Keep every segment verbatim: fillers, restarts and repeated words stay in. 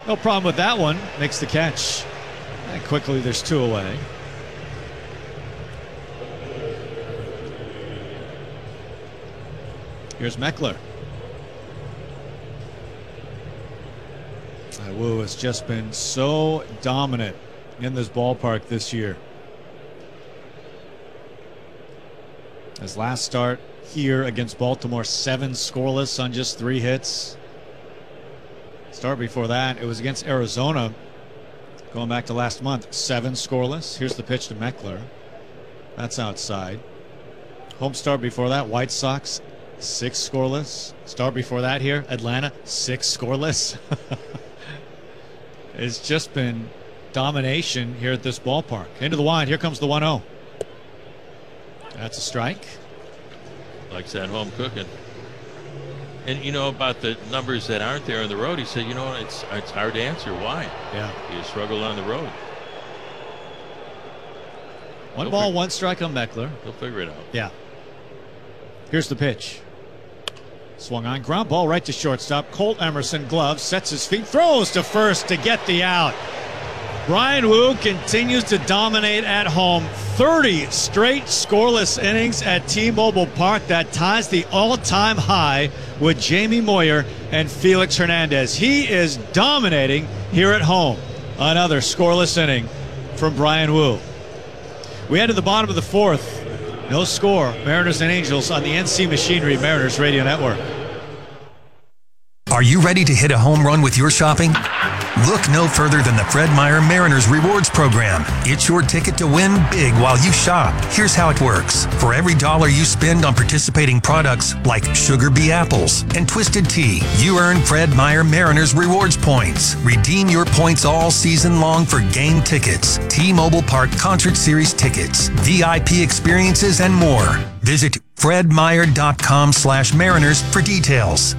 No problem with that one. Makes the catch. And quickly, there's two away. Here's Meckler. Wu has just been so dominant in this ballpark this year. His last start here against Baltimore, seven scoreless on just three hits. Start before that, it was against Arizona, going back to last month, seven scoreless. Here's the pitch to Meckler. That's outside. Home start before that, White Sox, six scoreless. Start before that here, Atlanta, six scoreless. It's just been domination here at this ballpark. Into the wind, here comes the one oh. That's a strike. Likes that home cooking. And you know about the numbers that aren't there on the road, he said, you know, it's it's hard to answer why. Yeah. You struggle on the road. One He'll ball, one strike on Meckler. He'll figure it out. Yeah. Here's the pitch. Swung on, ground ball right to shortstop. Colt Emerson, glove, sets his feet, throws to first to get the out. Bryan Woo continues to dominate at home. thirty straight scoreless innings at T-Mobile Park. That ties the all-time high with Jamie Moyer and Felix Hernandez. He is dominating here at home. Another scoreless inning from Bryan Woo. We head to the bottom of the fourth. No score. Mariners and Angels on the N C Machinery Mariners Radio Network. Are you ready to hit a home run with your shopping? Look no further than the Fred Meyer Mariners Rewards Program. It's your ticket to win big while you shop. Here's how it works. For every dollar you spend on participating products like Sugar Bee Apples and Twisted Tea, you earn Fred Meyer Mariners Rewards points. Redeem your points all season long for game tickets, T-Mobile Park Concert Series tickets, V I P experiences, and more. Visit fredmeyer.com slash Mariners for details.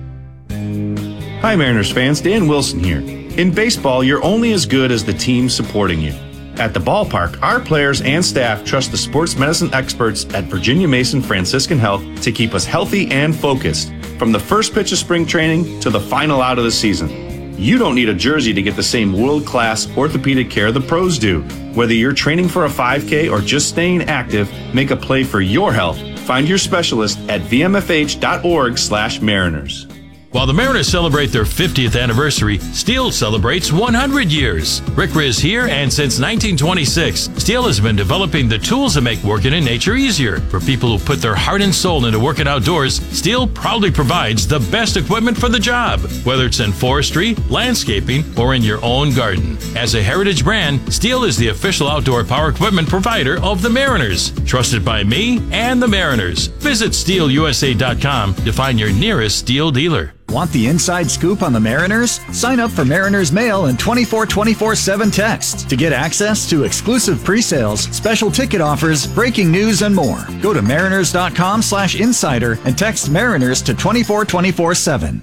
Hi Mariners fans, Dan Wilson here. In baseball, you're only as good as the team supporting you. At the ballpark, our players and staff trust the sports medicine experts at Virginia Mason Franciscan Health to keep us healthy and focused, from the first pitch of spring training to the final out of the season. You don't need a jersey to get the same world-class orthopedic care the pros do. Whether you're training for a five K or just staying active, make a play for your health. Find your specialist at vmfh.org slash Mariners. While the Mariners celebrate their fiftieth anniversary, Steel celebrates one hundred years. Rick Riz here, and since nineteen twenty-six, Steel has been developing the tools that make working in nature easier. For people who put their heart and soul into working outdoors, Steel proudly provides the best equipment for the job, whether it's in forestry, landscaping, or in your own garden. As a heritage brand, Steel is the official outdoor power equipment provider of the Mariners, trusted by me and the Mariners. Visit steel u s a dot com to find your nearest Steel dealer. Want the inside scoop on the Mariners? Sign up for Mariners Mail and twenty-four twenty-four seven text to get access to exclusive pre-sales, special ticket offers, breaking news, and more. Go to mariners.com slash insider and text Mariners to twenty-four twenty-four seven.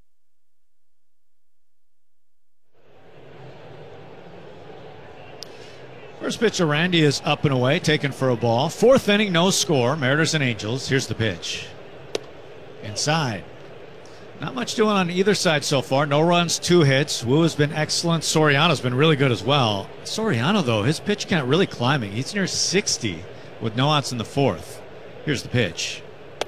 First pitch to Randy is up and away, taken for a ball. Fourth inning, no score. Mariners and Angels. Here's the pitch. Inside. Not much doing on either side so far. No runs, two hits. Wu has been excellent. Soriano's been really good as well. Soriano, though, his pitch count really climbing. He's near sixty with no outs in the fourth. Here's the pitch.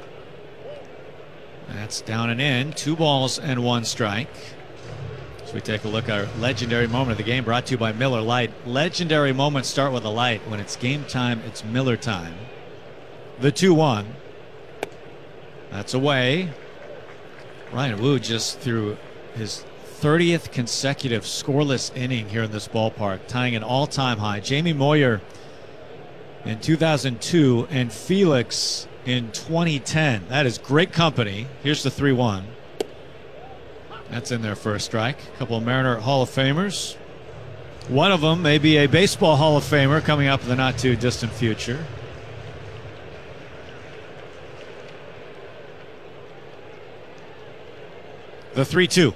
That's down and in. Two balls and one strike. So we take a look at our legendary moment of the game, brought to you by Miller Lite. Legendary moments start with a light. When it's game time, it's Miller time. The two one. That's away. Bryan Woo just threw his thirtieth consecutive scoreless inning here in this ballpark, tying an all-time high. Jamie Moyer in two thousand two and Felix in twenty ten. That is great company. Here's the three one. That's in there for a strike. A couple of Mariner Hall of Famers. One of them may be a baseball Hall of Famer coming up in the not-too-distant future. The three two.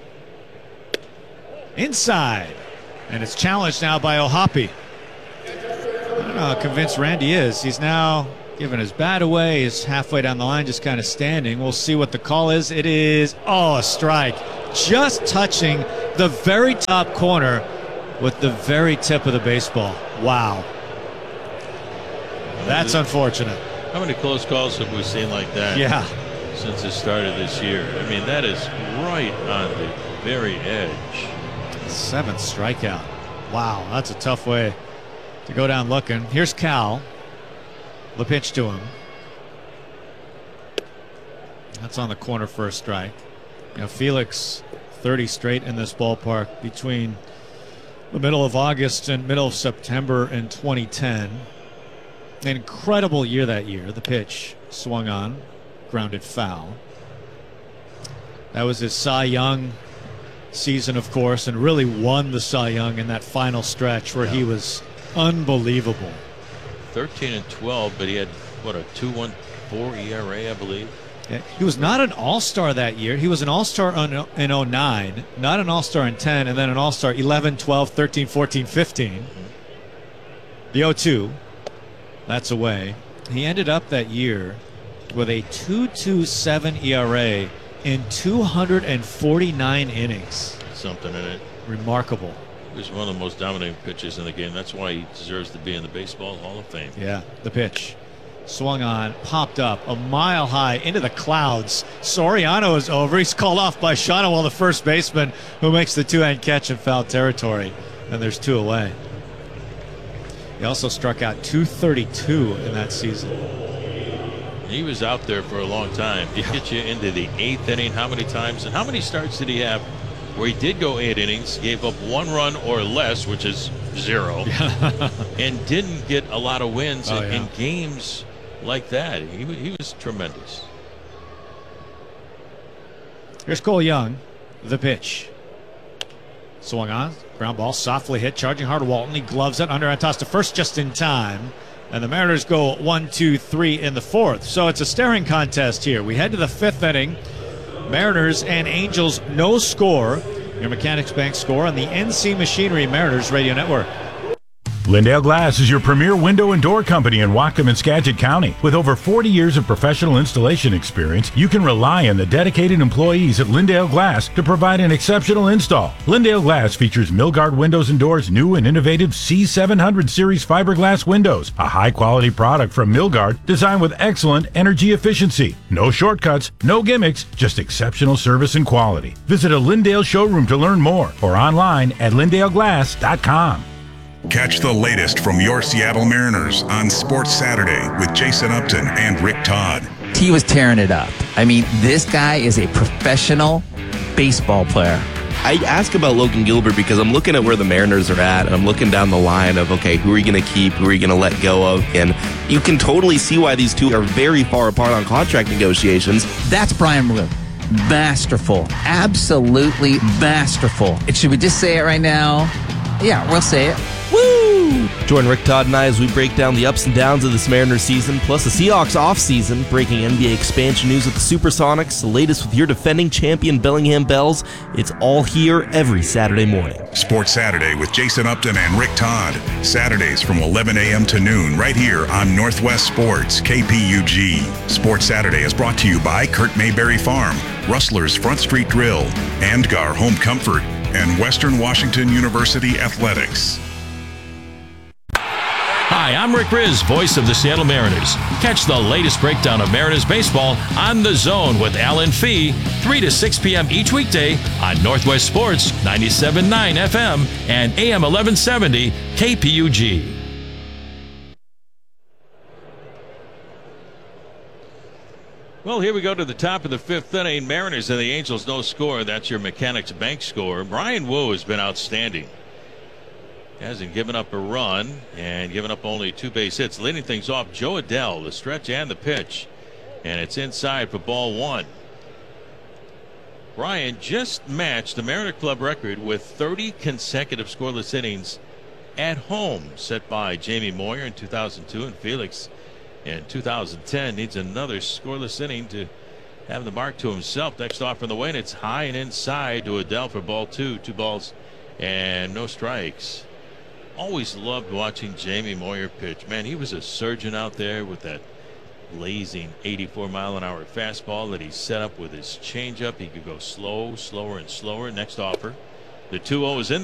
Inside. And it's challenged now by O'Hoppe. I don't know how convinced Randy is. He's now giving his bat away. He's halfway down the line, just kind of standing. We'll see what the call is. It is, oh, a strike. Just touching the very top corner with the very tip of the baseball. Wow. That's unfortunate. How many close calls have we seen like that? Yeah. Since it started this year. I mean, that is right on the very edge. Seventh strikeout. Wow, that's a tough way to go down looking. Here's Cal. The pitch to him. That's on the corner for a strike. You know, Felix, thirty straight in this ballpark between the middle of August and middle of September in twenty ten. An incredible year that year. The pitch swung on, grounded foul. That was his Cy Young season, of course, and really won the Cy Young in that final stretch where yeah. he was unbelievable. thirteen and twelve, but he had, what, a two point one four E R A, I believe. Yeah, he was not an all-star that year. He was an all-star in oh nine, not an all-star in ten, and then an all-star eleven, twelve, thirteen, fourteen, fifteen. Mm-hmm. The oh two, that's away. He ended up that year with a two point two seven E R A in two hundred forty-nine innings. Something in it. Remarkable. He was one of the most dominating pitchers in the game. That's why he deserves to be in the Baseball Hall of Fame. Yeah, the pitch. Swung on, popped up a mile high into the clouds. Soriano is over. He's called off by Shawano, the first baseman, who makes the two-hand catch in foul territory. And there's two away. He also struck out two thirty-two in that season. He was out there for a long time. He get you into the eighth inning how many times? And how many starts did he have where he did go eight innings, gave up one run or less, which is zero, and didn't get a lot of wins oh, in, yeah. in games like that? He, he was tremendous. Here's Cole Young, the pitch. Swung on, ground ball, softly hit, charging hard. Walton, he gloves it, under and toss to first just in time. And the Mariners go one, two, three in the fourth. So it's a staring contest here. We head to the fifth inning. Mariners and Angels, no score. Your Mechanics Bank score on the N C Machinery Mariners Radio Network. Lindale Glass is your premier window and door company in Whatcom and Skagit County. With over forty years of professional installation experience, you can rely on the dedicated employees at Lindale Glass to provide an exceptional install. Lindale Glass features Milgard windows and doors, new and innovative C seven hundred series fiberglass windows, a high-quality product from Milgard designed with excellent energy efficiency. No shortcuts, no gimmicks, just exceptional service and quality. Visit a Lindale showroom to learn more or online at lindale glass dot com. Catch the latest from your Seattle Mariners on Sports Saturday with Jason Upton and Rick Todd. He was tearing it up. I mean, this guy is a professional baseball player. I ask about Logan Gilbert because I'm looking at where the Mariners are at, and I'm looking down the line of, okay, who are you going to keep, who are you going to let go of? And you can totally see why these two are very far apart on contract negotiations. That's Brian Maroon. Masterful. Absolutely masterful. And should we just say it right now? Yeah, we'll say it. Woo! Join Rick Todd and I as we break down the ups and downs of this Mariners season, plus the Seahawks offseason, breaking N B A expansion news with the Supersonics, the latest with your defending champion Bellingham Bells. It's all here every Saturday morning. Sports Saturday with Jason Upton and Rick Todd. Saturdays from eleven a.m. to noon right here on Northwest Sports, K P U G. Sports Saturday is brought to you by Kurt Mayberry Farm, Rustler's Front Street Grill, Andgar Home Comfort, and Western Washington University Athletics. Hi, I'm Rick Riz, voice of the Seattle Mariners. Catch the latest breakdown of Mariners baseball on The Zone with Alan Fee, three to six p.m. each weekday on Northwest Sports, ninety-seven point nine F M and A M eleven seventy K P U G. Well, here we go to the top of the fifth inning. Mariners and the Angels, no score. That's your Mechanics Bank score. Brian Wu has been outstanding. Hasn't given up a run and given up only two base hits. Leading things off, Joe Adell, the stretch and the pitch. And it's inside for ball one. Brian just matched the Mariner Club record with thirty consecutive scoreless innings at home, set by Jamie Moyer in two thousand two and Felix in two thousand ten. Needs another scoreless inning to have the mark to himself. Next off from the way, and it's high and inside to Adell for ball two. Two balls and no strikes. Always loved watching Jamie Moyer pitch. Man, he was a surgeon out there with that blazing eighty-four mile an hour fastball that he set up with his changeup. He could go slow, slower, and slower. Next offer The two oh is in